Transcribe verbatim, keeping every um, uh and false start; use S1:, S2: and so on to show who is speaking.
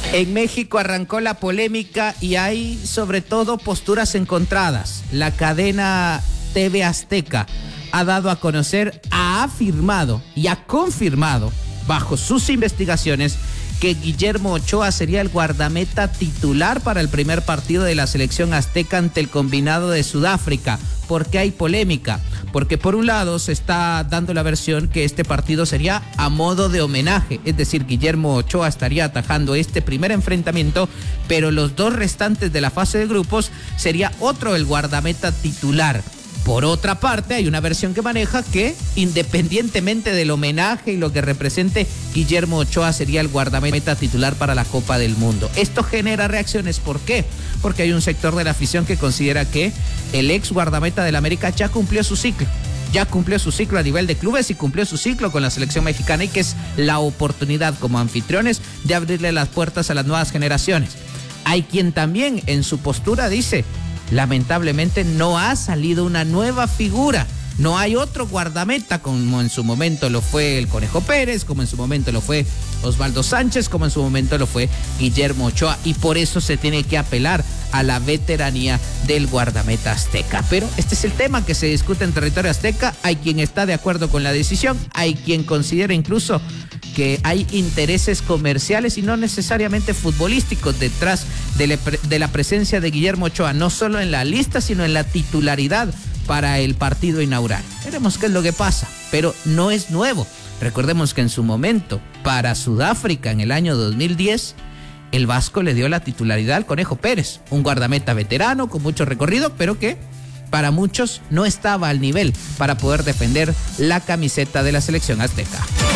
S1: En México arrancó la polémica y hay sobre todo posturas encontradas. La cadena T V Azteca ha dado a conocer, ha afirmado y ha confirmado bajo sus investigaciones que Guillermo Ochoa sería el guardameta titular para el primer partido de la selección azteca ante el combinado de Sudáfrica. ¿Por qué hay polémica? Porque por un lado se está dando la versión que este partido sería a modo de homenaje, es decir, Guillermo Ochoa estaría atajando este primer enfrentamiento, pero los dos restantes de la fase de grupos sería otro el guardameta titular. Por otra parte, hay una versión que maneja que, independientemente del homenaje y lo que represente, Guillermo Ochoa sería el guardameta titular para la Copa del Mundo. Esto genera reacciones. ¿Por qué? Porque hay un sector de la afición que considera que el ex guardameta del América ya cumplió su ciclo. Ya cumplió su ciclo a nivel de clubes y cumplió su ciclo con la selección mexicana, y que es la oportunidad como anfitriones de abrirle las puertas a las nuevas generaciones. Hay quien también en su postura dice: lamentablemente no ha salido una nueva figura, no hay otro guardameta como en su momento lo fue el Conejo Pérez, como en su momento lo fue Osvaldo Sánchez, como en su momento lo fue Guillermo Ochoa, y por eso se tiene que apelar a la veteranía del guardameta azteca. Pero este es el tema que se discute en territorio azteca. Hay quien está de acuerdo con la decisión, hay quien considera incluso que hay intereses comerciales y no necesariamente futbolísticos detrás de, le, de la presencia de Guillermo Ochoa, no solo en la lista, sino en la titularidad para el partido inaugural. Veremos qué es lo que pasa, pero no es nuevo. Recordemos que en su momento, para Sudáfrica en el año dos mil diez, el Vasco le dio la titularidad al Conejo Pérez, un guardameta veterano con mucho recorrido, pero que para muchos no estaba al nivel para poder defender la camiseta de la selección azteca.